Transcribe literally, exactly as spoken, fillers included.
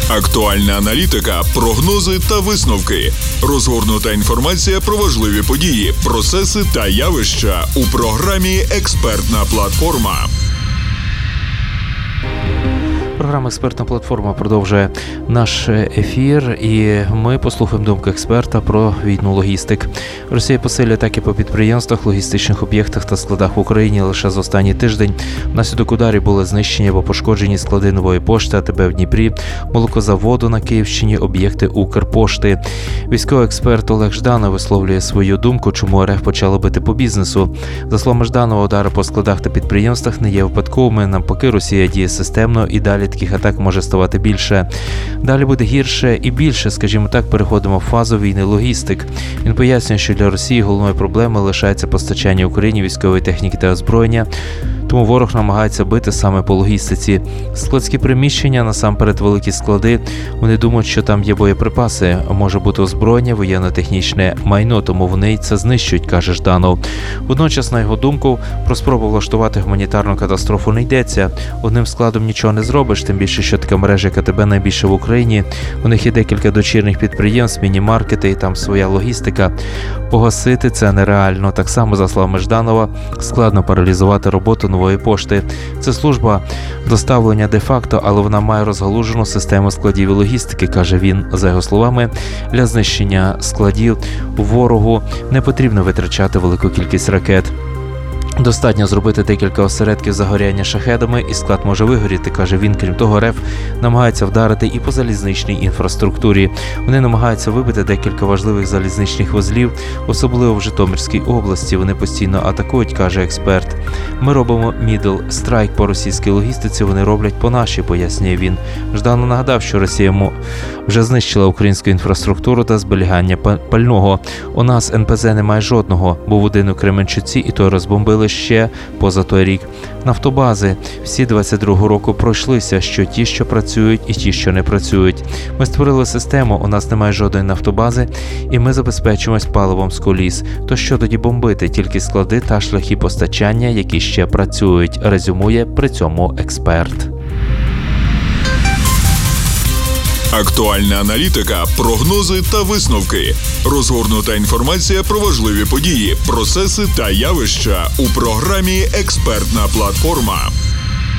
Актуальна аналітика, прогнози та висновки. Розгорнута інформація про важливі події, процеси та явища у програмі «Експертна платформа». Програма «Експертна платформа» продовжує наш ефір, і ми послухаємо думку експерта про війну логістик. Росія посилює атаки по підприємствах, логістичних об'єктах та складах в Україні. Лише за останній тиждень внаслідок ударів були знищені або пошкоджені склади Нової пошти, АТБ в Дніпрі, молокозаводу на Київщині, об'єкти Укрпошти. Військовий експерт Олег Жданов висловлює свою думку, чому РФ почали бити по бізнесу. За словами Жданова, удари по складах та підприємствах не є випадковими. Навпаки, Росія діє системно і далі таких атак може ставати більше. Далі буде гірше і більше, скажімо так, переходимо в фазу війни логістик. Він пояснює, що для Росії головною проблемою лишається постачання Україні військової техніки та озброєння, тому ворог намагається бити саме по логістиці. Складські приміщення, насамперед великі склади, вони думають, що там є боєприпаси, може бути озброєння, воєнно-технічне майно, тому вони це знищують, каже Жданов. Водночас, на його думку, про спробу влаштувати гуманітарну катастрофу не йдеться. Одним складом нічого не зробиш, тим більше, що така мережа, як АТБ, найбільше в Україні. У них є декілька дочірних підприємств, міні-маркети і там своя логістика. Погасити це нереально. Так само, за словами Жданова, складно паралізувати роботу Нової пошти. Це служба доставлення де-факто, але вона має розгалужену систему складів і логістики, каже він. За його словами, для знищення складів ворогу не потрібно витрачати велику кількість ракет. Достатньо зробити декілька осередків загоряння шахедами, і склад може вигоріти, каже він. Крім того, РФ намагається вдарити і по залізничній інфраструктурі. Вони намагаються вибити декілька важливих залізничних вузлів, особливо в Житомирській області. Вони постійно атакують, каже експерт. Ми робимо мідл страйк по російській логістиці, вони роблять по нашій, пояснює він. Жданов нагадав, що Росія вже знищила українську інфраструктуру та зберігання пального. У нас ен пе зет немає жодного. Був один у Кременчуці, і той розбомбили ще поза той рік. Нафтобази всі двадцять другого року пройшлися, що ті, що працюють, і ті, що не працюють. Ми створили систему, у нас немає жодної нафтобази, і ми забезпечуємось паливом з коліс. То що тоді бомбити? Тільки склади та шляхи постачання, які ще працюють, резюмує при цьому експерт. Актуальна аналітика, прогнози та висновки. Розгорнута інформація про важливі події, процеси та явища у програмі «Експертна платформа».